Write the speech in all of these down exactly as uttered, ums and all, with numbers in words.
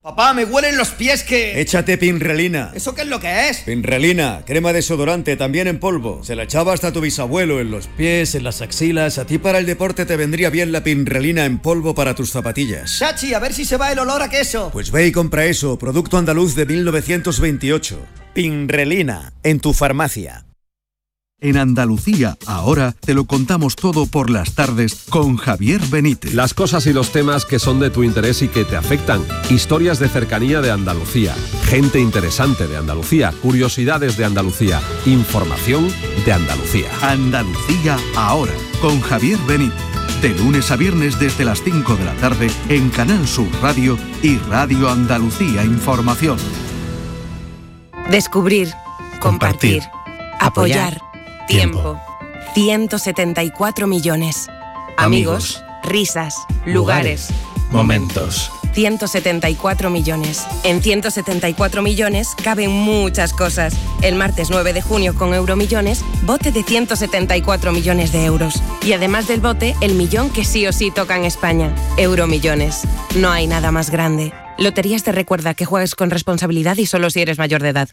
Papá, me huelen los pies que... Échate Pinrelina. ¿Eso qué es lo que es? Pinrelina, crema desodorante, también en polvo. Se la echaba hasta tu bisabuelo en los pies, en las axilas. A ti para el deporte te vendría bien la Pinrelina en polvo para tus zapatillas. Chachi, a ver si se va el olor a queso. Pues ve y compra eso, producto andaluz de mil novecientos veintiocho. Pinrelina, en tu farmacia. En Andalucía, ahora, te lo contamos todo por las tardes con Javier Benítez. Las cosas y los temas que son de tu interés y que te afectan. Historias de cercanía de Andalucía. Gente interesante de Andalucía. Curiosidades de Andalucía. Información de Andalucía. Andalucía, ahora, con Javier Benítez. De lunes a viernes desde las cinco de la tarde en Canal Sur Radio y Radio Andalucía Información. Descubrir. Compartir. Apoyar. Tiempo. ciento setenta y cuatro millones. Amigos, risas, lugares, momentos. ciento setenta y cuatro millones. En ciento setenta y cuatro millones caben muchas cosas. El martes nueve de junio con Euromillones, bote de ciento setenta y cuatro millones de euros. Y además del bote, el millón que sí o sí toca en España. Euromillones. No hay nada más grande. Loterías te recuerda que juegues con responsabilidad y solo si eres mayor de edad.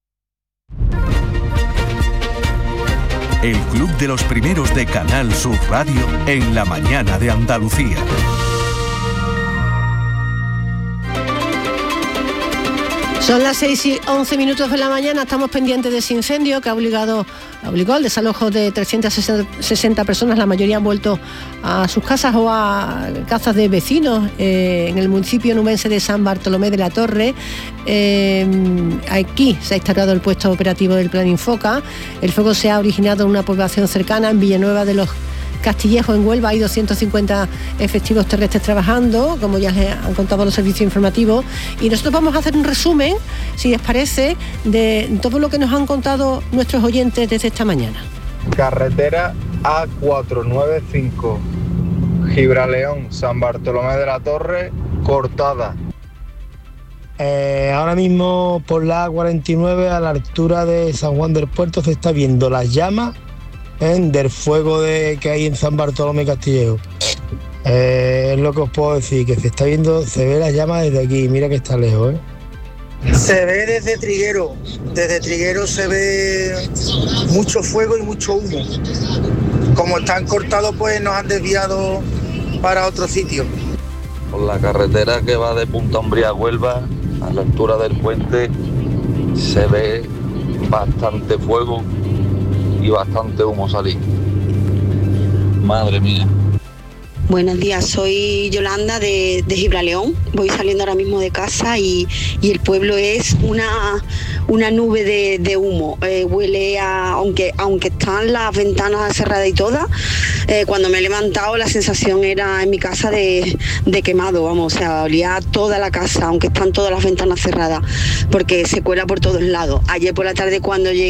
El Club de los Primeros de Canal Sur Radio en la mañana de Andalucía. Son las seis y once minutos de la mañana, estamos pendientes de ese incendio que ha obligado, obligó al desalojo de trescientas sesenta personas, la mayoría han vuelto a sus casas o a casas de vecinos eh, en el municipio nubense de San Bartolomé de la Torre. Eh, aquí se ha instalado el puesto operativo del Plan Infoca. El fuego se ha originado en una población cercana, en Villanueva de los Castillejos, en Huelva. Hay doscientos cincuenta efectivos terrestres trabajando, como ya les han contado los servicios informativos, y nosotros vamos a hacer un resumen, si les parece, de todo lo que nos han contado nuestros oyentes desde esta mañana. Carretera A cuatrocientos noventa y cinco, Gibraleón, San Bartolomé de la Torre, cortada. Eh, ahora mismo por la A cuarenta y nueve, a la altura de San Juan del Puerto, se está viendo las llamas ¿eh? del fuego de, que hay en San Bartolomé Castillejo. Eh, es lo que os puedo decir, que se está viendo, se ve las llamas desde aquí, mira que está lejos, ¿eh? Se ve desde Triguero, desde Triguero se ve mucho fuego y mucho humo. Como están cortados, pues nos han desviado para otro sitio. Por la carretera que va de Punta Umbría a Huelva, a la altura del puente, se ve bastante fuego y bastante humo salir. Madre mía. Buenos días, soy Yolanda de, de Gibraleón. Voy saliendo ahora mismo de casa y, y el pueblo es una, una nube de, de humo. Eh, huele a, aunque, aunque están las ventanas cerradas y todas, eh, cuando me he levantado la sensación era en mi casa de, de quemado, vamos, o sea, olía toda la casa, aunque están todas las ventanas cerradas, porque se cuela por todos lados. Ayer por la tarde cuando llegué